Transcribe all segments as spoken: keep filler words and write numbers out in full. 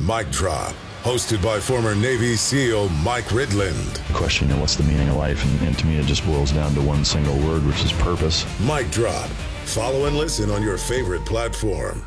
Mic Drop, hosted by former Navy SEAL Mike Ridland. Question, you know, what's the meaning of life? And, and to me, it just boils down to one single word, which is purpose. Mic Drop. Follow and listen on your favorite platform.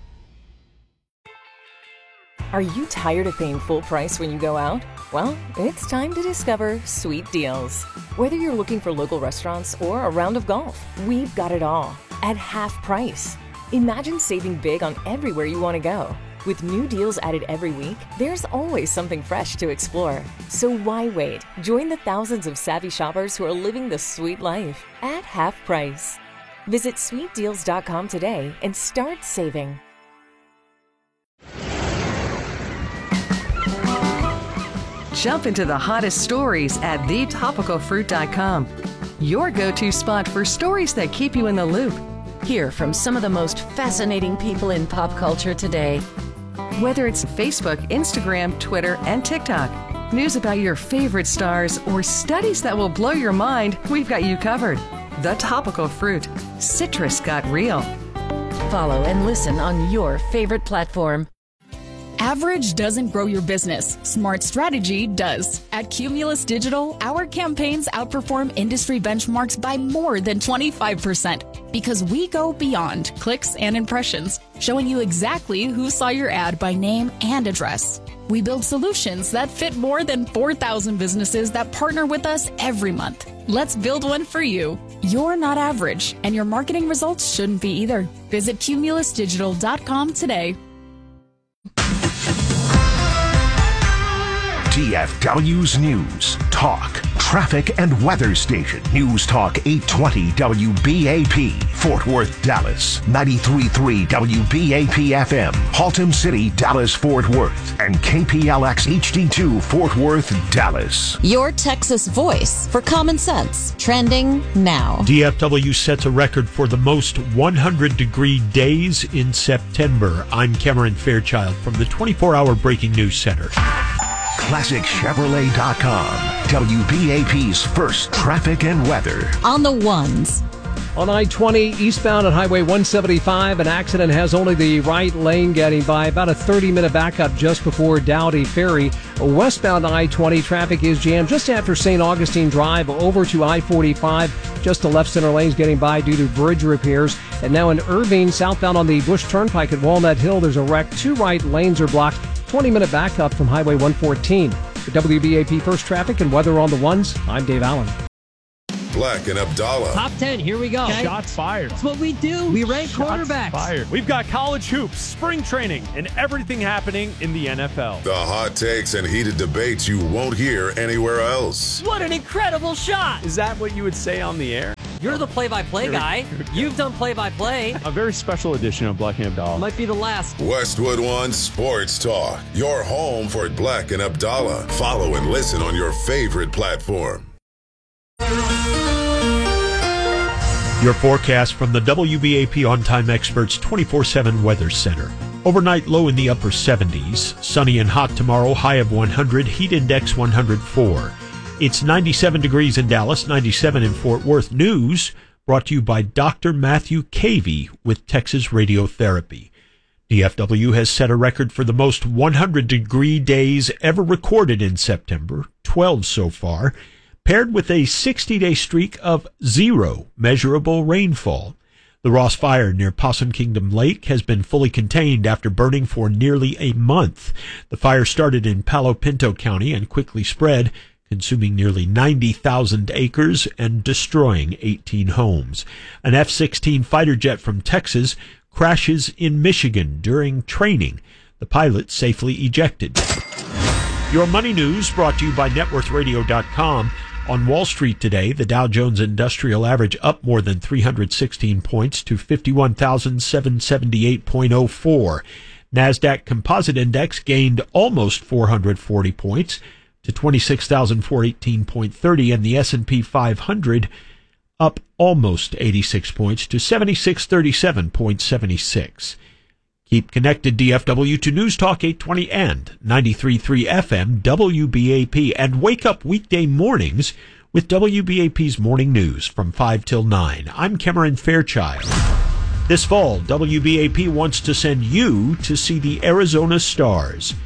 Are you tired of paying full price when you go out? Well, it's time to discover Sweet Deals. Whether you're looking for local restaurants or a round of golf, we've got it all at half price. Imagine saving big on everywhere you want to go. With new deals added every week, there's always something fresh to explore. So why wait? Join the thousands of savvy shoppers who are living the sweet life at half price. Visit sweet deals dot com today and start saving. Jump into the hottest stories at the topical fruit dot com. Your go-to spot for stories that keep you in the loop. Hear from some of the most fascinating people in pop culture today. Whether it's Facebook, Instagram, Twitter, and TikTok, news about your favorite stars, or studies that will blow your mind, we've got you covered. The Topical Fruit. Citrus got real. Follow and listen on your favorite platform. Average doesn't grow your business. Smart strategy does. At Cumulus Digital, our campaigns outperform industry benchmarks by more than twenty-five percent because we go beyond clicks and impressions, showing you exactly who saw your ad by name and address. We build solutions that fit more than four thousand businesses that partner with us every month. Let's build one for you. You're not average, and your marketing results shouldn't be either. Visit cumulus digital dot com today. D F W's News, Talk, Traffic, and Weather Station. News Talk eight twenty W B A P, Fort Worth, Dallas. ninety-three point three W B A P F M, Haltom City, Dallas, Fort Worth. And K P L X H D two, Fort Worth, Dallas. Your Texas voice for common sense. Trending now. D F W sets a record for the most one hundred degree days in September. I'm Cameron Fairchild from the twenty-four hour Breaking News Center. Classic Chevrolet dot com, W B A P's first traffic and weather. On the ones. On I twenty, eastbound on Highway one seventy-five, an accident has only the right lane getting by. About a thirty-minute backup just before Dowdy Ferry. Westbound I twenty, traffic is jammed just after Saint Augustine Drive over to I forty-five. Just the left center lanes getting by due to bridge repairs. And now in Irving, southbound on the Bush Turnpike at Walnut Hill, there's a wreck. Two right lanes are blocked. twenty-minute backup from Highway one fourteen. The W B A P First Traffic and Weather on the Ones, I'm Dave Allen. Black and Abdallah. Top ten, here we go. Okay. Shots fired. That's what we do. We rank Shots quarterbacks. Fired. We've got college hoops, spring training, and everything happening in the N F L. The hot takes and heated debates you won't hear anywhere else. What an incredible shot. Is that what you would say on the air? You're the play-by-play guy. You've done play-by-play. A very special edition of Black and Abdallah. Might be the last. Westwood One Sports Talk. Your home for Black and Abdallah. Follow and listen on your favorite platform. Your forecast from the W B A P On Time Experts twenty-four seven Weather Center. Overnight low in the upper seventies. Sunny and hot tomorrow, high of one hundred, heat index one hundred four. It's ninety-seven degrees in Dallas, ninety-seven in Fort Worth. News brought to you by Doctor Matthew Cavey with Texas Radiotherapy. D F W has set a record for the most one hundred degree days ever recorded in September, twelve so far, paired with a sixty-day streak of zero measurable rainfall. The Ross Fire near Possum Kingdom Lake has been fully contained after burning for nearly a month. The fire started in Palo Pinto County and quickly spread, consuming nearly ninety thousand acres and destroying eighteen homes. An F sixteen fighter jet from Texas crashes in Michigan during training. The pilot safely ejected. Your money news brought to you by net worth radio dot com. On Wall Street today, the Dow Jones Industrial Average up more than three hundred sixteen points to fifty-one thousand seven hundred seventy-eight point oh four. NASDAQ Composite Index gained almost four hundred forty points to twenty-six thousand four hundred eighteen point three, and the S and P five hundred up almost eighty-six points to seventy-six thirty-seven point seven six. Keep connected, D F W, to News Talk eight twenty and ninety-three point three F M W B A P, and wake up weekday mornings with W B A P's Morning News from five till nine. I'm Cameron Fairchild. This fall, W B A P wants to send you to see the Arizona Stars.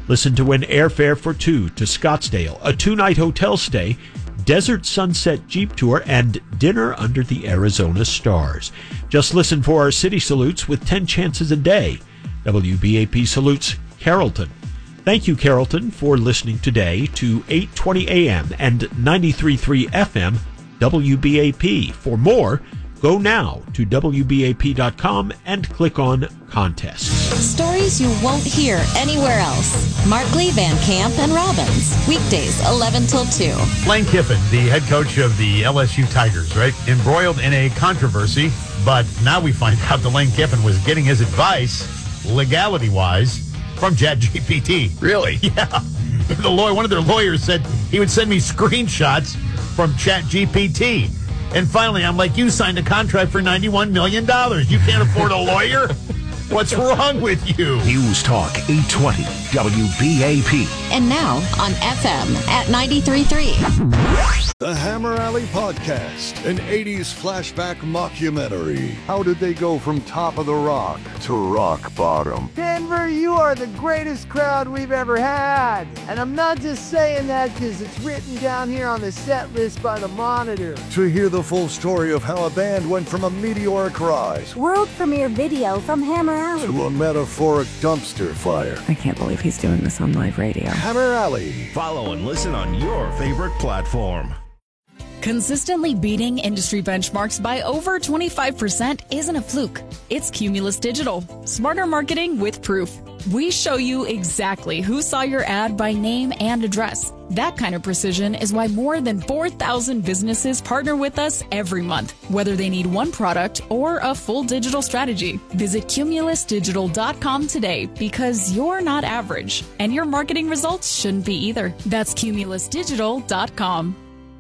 Listen to win airfare for two to Scottsdale, a two-night hotel stay, Desert Sunset Jeep Tour, and dinner under the Arizona stars. Just listen for our City Salutes with ten chances a day. W B A P salutes Carrollton. Thank you, Carrollton, for listening today to eight twenty A M and ninety-three point three F M W B A P. For more, go now to W B A P dot com and click on Contests. Stories you won't hear anywhere else. Markley, Van Camp, and Robbins. Weekdays, eleven till two. Lane Kiffin, the head coach of the L S U Tigers, right? Embroiled in a controversy, but now we find out that Lane Kiffin was getting his advice, legality-wise, from ChatGPT. Really? Yeah. The lawyer, one of their lawyers said he would send me screenshots from ChatGPT. And finally, I'm like, you signed a contract for ninety-one million dollars. You can't afford a lawyer? What's wrong with you? News Talk eight twenty W B A P. And now on F M at ninety-three point three. The Hammer Alley Podcast, an eighties flashback mockumentary. How did they go from top of the rock to rock bottom? Denver, you are the greatest crowd we've ever had. And I'm not just saying that because it's written down here on the set list by the Monitor. To hear the full story of how a band went from a meteoric rise, world premiere video from Hammer Alley, to a metaphoric dumpster fire. I can't believe he's doing this on live radio. Hammer Alley. Follow and listen on your favorite platform. Consistently beating industry benchmarks by over twenty-five percent isn't a fluke. It's Cumulus Digital. Smarter marketing with proof. We show you exactly who saw your ad by name and address. That kind of precision is why more than four thousand businesses partner with us every month, whether they need one product or a full digital strategy. Visit cumulus digital dot com today because you're not average, and your marketing results shouldn't be either. That's cumulus digital dot com.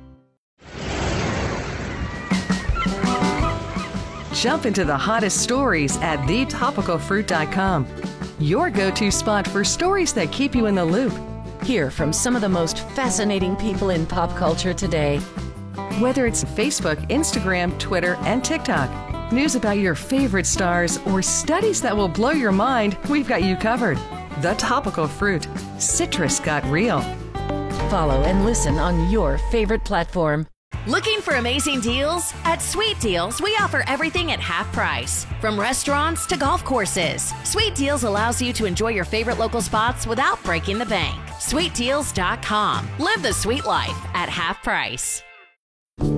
Jump into the hottest stories at the topical fruit dot com. Your go-to spot for stories that keep you in the loop. Hear from some of the most fascinating people in pop culture today. Whether it's Facebook, Instagram, Twitter, and TikTok, news about your favorite stars, or studies that will blow your mind, we've got you covered. The Topical Fruit. Citrus got real. Follow and listen on your favorite platform. Looking for amazing deals? At Sweet Deals, we offer everything at half price. From restaurants to golf courses, Sweet Deals allows you to enjoy your favorite local spots without breaking the bank. sweet deals dot com. Live the sweet life at half price.